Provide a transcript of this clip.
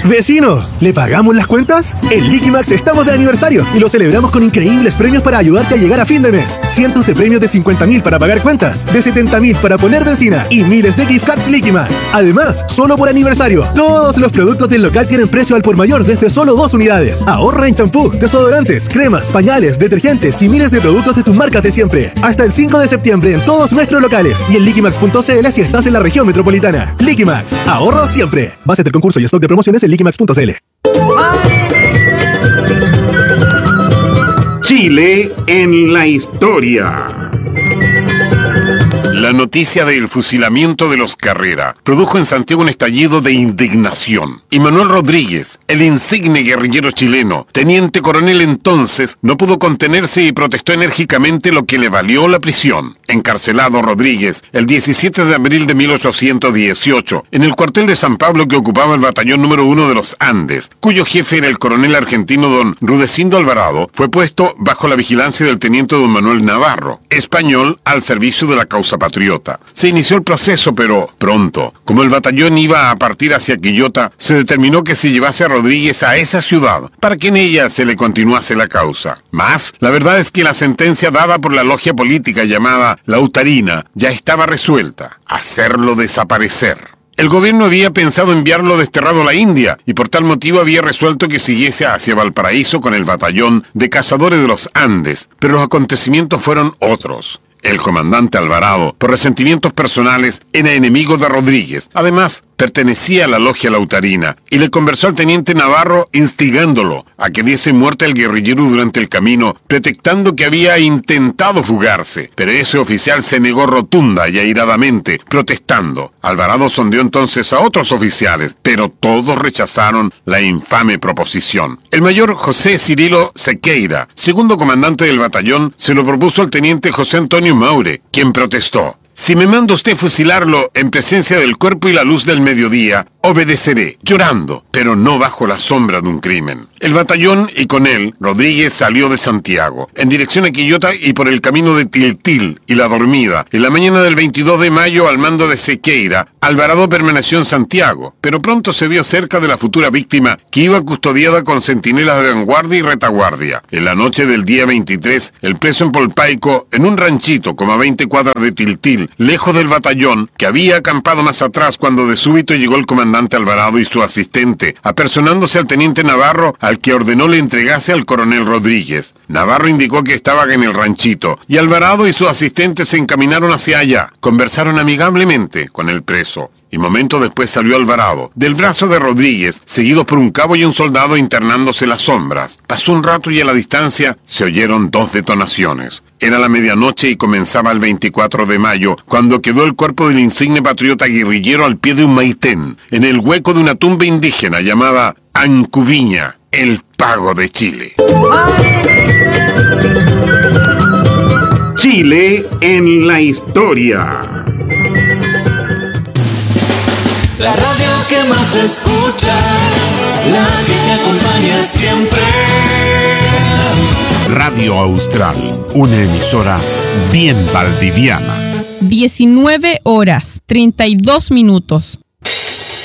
¡Vecino! ¿Le pagamos las cuentas? En Liquimax estamos de aniversario y lo celebramos con increíbles premios para ayudarte a llegar a fin de mes. Cientos de premios de 50.000 para pagar cuentas, de 70.000 para poner benzina y miles de gift cards Liquimax. Además, solo por aniversario, todos los productos del local tienen precio al por mayor desde solo 2 unidades. Ahorra en champú, desodorantes, cremas, pañales, detergentes y miles de productos de tus marcas de siempre. Hasta el 5 de septiembre en todos nuestros locales y en liquimax.cl si estás en la región metropolitana. Liquimax, ahorro siempre. Base del concurso y stock de promociones en liquimax.cl. Chile en la historia. La noticia del fusilamiento de los Carrera produjo en Santiago un estallido de indignación. Y Manuel Rodríguez, el insigne guerrillero chileno, teniente coronel entonces, no pudo contenerse y protestó enérgicamente, lo que le valió la prisión. Encarcelado Rodríguez el 17 de abril de 1818 en el cuartel de San Pablo que ocupaba el batallón número 1 de los Andes, cuyo jefe era el coronel argentino don Rudecindo Alvarado, fue puesto bajo la vigilancia del teniente don Manuel Navarro, español al servicio de la causa patriota. Se inició el proceso, pero pronto, como el batallón iba a partir hacia Quillota, se determinó que se llevase a Rodríguez a esa ciudad, para que en ella se le continuase la causa. Mas, la verdad es que la sentencia dada por la logia política llamada Lautarina ya estaba resuelta: hacerlo desaparecer. El gobierno había pensado enviarlo desterrado a la India y por tal motivo había resuelto que siguiese hacia Valparaíso con el batallón de cazadores de los Andes, pero los acontecimientos fueron otros. El comandante Alvarado, por resentimientos personales, era enemigo de Rodríguez. Además, pertenecía a la logia lautarina y le conversó al teniente Navarro instigándolo a que diese muerte al guerrillero durante el camino, pretextando que había intentado fugarse. Pero ese oficial se negó rotunda y airadamente, protestando. Alvarado sondeó entonces a otros oficiales, pero todos rechazaron la infame proposición. El mayor José Cirilo Sequeira, segundo comandante del batallón, se lo propuso al teniente José Antonio Maure, quien protestó: si me manda usted fusilarlo en presencia del cuerpo y la luz del mediodía, obedeceré, llorando, pero no bajo la sombra de un crimen. El batallón y con él, Rodríguez salió de Santiago, en dirección a Quillota y por el camino de Tiltil y La Dormida. En la mañana del 22 de mayo, al mando de Sequeira, Alvarado permaneció en Santiago, pero pronto se vio cerca de la futura víctima, que iba custodiada con centinelas de vanguardia y retaguardia. En la noche del día 23, el preso en Polpaico, en un ranchito como a 20 cuadras de Tiltil, lejos del batallón, que había acampado más atrás cuando de súbito llegó el comandante Alvarado y su asistente, apersonándose al teniente Navarro, al que ordenó le entregase al coronel Rodríguez. Navarro indicó que estaba en el ranchito, y Alvarado y su asistente se encaminaron hacia allá. Conversaron amigablemente con el preso. Y momento después salió Alvarado, del brazo de Rodríguez, seguidos por un cabo y un soldado internándose en las sombras. Pasó un rato y a la distancia se oyeron 2 detonaciones. Era la medianoche y comenzaba el 24 de mayo, cuando quedó el cuerpo del insigne patriota guerrillero al pie de un maitén, en el hueco de una tumba indígena llamada Ancuviña, el Pago de Chile. Chile en la historia. La radio que más se escucha, la que te acompaña siempre. Radio Austral, una emisora bien valdiviana. 19 horas, 32 minutos.